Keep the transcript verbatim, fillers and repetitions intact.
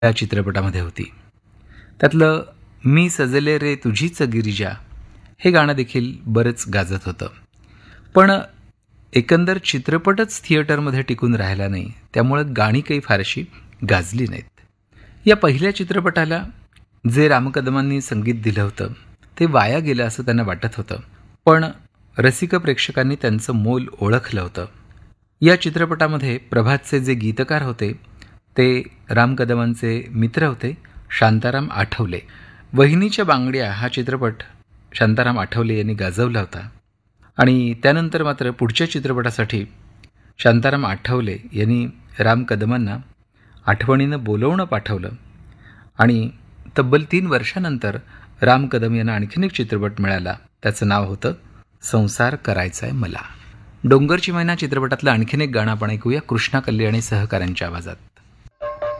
त्या चित्रपटामध्ये होती. त्यातलं मी सजले रे तुझीच गिरिजा हे गाणं देखील बरंच गाजत होतं. पण एकंदर चित्रपटच थिएटरमध्ये टिकून राहिला नाही, त्यामुळं गाणी काही फारशी गाजली नाहीत. या पहिल्या चित्रपटाला जे रामकदमांनी संगीत दिलं होतं ते वाया गेलं असं त्यांना वाटत होतं. पण रसिक प्रेक्षकांनी त्यांचं मोल ओळखलं होतं. या चित्रपटामध्ये प्रभातचे जे गीतकार होते ते रामकदमांचे मित्र होते शांताराम आठवले. वहिनीच्या बांगड्या हा चित्रपट शांताराम आठवले यांनी गाजवला होता आणि त्यानंतर मात्र पुढच्या चित्रपटासाठी शांताराम आठवले यांनी राम कदमांना आठवणीनं बोलवणं पाठवलं आणि तब्बल तीन वर्षानंतर राम कदम यांना आणखीन एक चित्रपट मिळाला. त्याचं नाव होतं संसार करायचाय मला. डोंगरची मैना चित्रपटातलं आणखीन एक गाणं आपण ऐकूया कृष्णा कल्याणी सहकाऱ्यांच्या आवाजात.